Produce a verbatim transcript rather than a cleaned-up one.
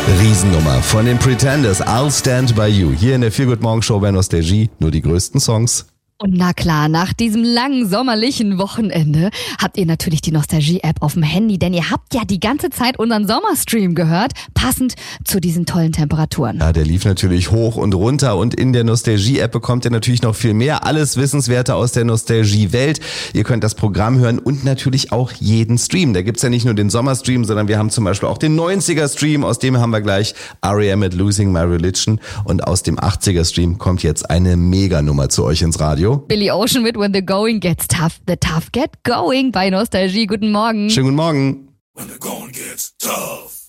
Riesennummer von den Pretenders, I'll Stand By You. Hier in der Feel Good Morning Show bei Nostalgie, nur die größten Songs. Und na klar, nach diesem langen sommerlichen Wochenende habt ihr natürlich die Nostalgie-App auf dem Handy, denn ihr habt ja die ganze Zeit unseren Sommerstream gehört, passend zu diesen tollen Temperaturen. Ja, der lief natürlich hoch und runter und in der Nostalgie-App bekommt ihr natürlich noch viel mehr, alles Wissenswerte aus der Nostalgie-Welt. Ihr könnt das Programm hören und natürlich auch jeden Stream. Da gibt's ja nicht nur den Sommerstream, sondern wir haben zum Beispiel auch den neunziger-Stream, aus dem haben wir gleich R E M mit Losing My Religion und aus dem achtziger-Stream kommt jetzt eine Meganummer zu euch ins Radio. Billy Ocean mit When the Going Gets Tough, the Tough Get Going bei Nostalgie. Guten Morgen. Schönen guten Morgen. When the going gets tough.